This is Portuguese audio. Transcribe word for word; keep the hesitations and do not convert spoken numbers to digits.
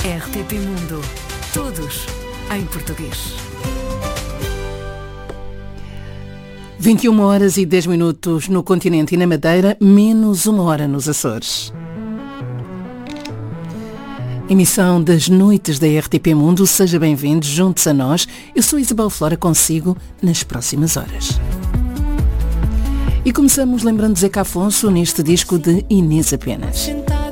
R T P Mundo. Todos em português. vinte e uma horas e dez minutos no continente e na Madeira, menos uma hora nos Açores. Emissão das noites da R T P Mundo. Seja bem-vindo, junte-se a nós. Eu sou Isabel Flora, consigo nas próximas horas. E começamos lembrando Zeca Afonso neste disco de Inês Apenas.